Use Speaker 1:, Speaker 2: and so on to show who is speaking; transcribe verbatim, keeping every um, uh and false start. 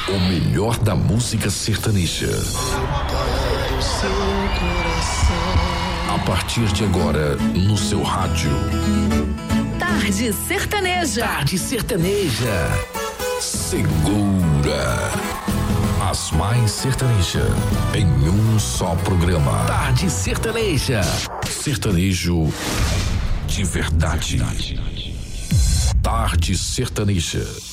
Speaker 1: O melhor da música sertaneja. A partir de agora, no seu rádio.
Speaker 2: Tarde Sertaneja.
Speaker 1: Tarde Sertaneja. Segura. As mais sertaneja em um só programa. Tarde Sertaneja. Sertanejo de verdade. Tarde Sertaneja.